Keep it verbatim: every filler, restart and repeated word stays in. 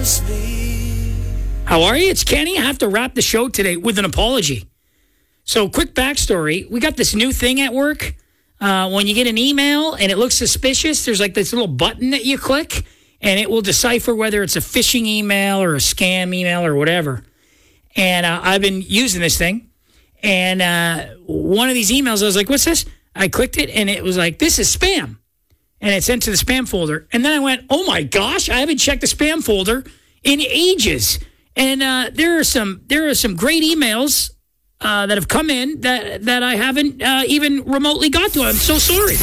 How are you? It's Kenny. I have to wrap the show today with an apology. So, quick backstory. We got this new thing at work. Uh, when you get an email and it looks suspicious, there's like this little button that you click, and it will decipher whether it's a phishing email or a scam email or whatever. And uh, I've been using this thing. And uh, one of these emails, I was like, what's this? I clicked it, and it was like, this is spam. And it sent to the spam folder. And then I went, oh, my gosh, I haven't checked the spam folder in ages. And uh, there are some there are some great emails uh, that have come in that, that I haven't uh, even remotely got to. I'm so sorry.